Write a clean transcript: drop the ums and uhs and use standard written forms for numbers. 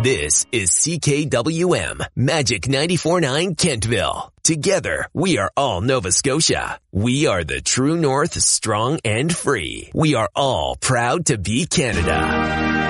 This is CKWM, Magic 94.9 Kentville. Together, we are all Nova Scotia. We are the true north, strong and free. We are all proud to be Canada.